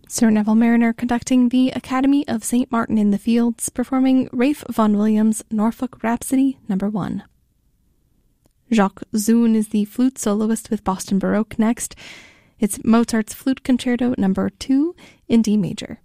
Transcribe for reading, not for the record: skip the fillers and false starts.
Sir Neville Mariner conducting the Academy of St. Martin in the Fields, performing Ralph Vaughan Williams' Norfolk Rhapsody No. 1. Jacques Zun is the flute soloist with Boston Baroque next. It's Mozart's Flute Concerto No. 2 in D major.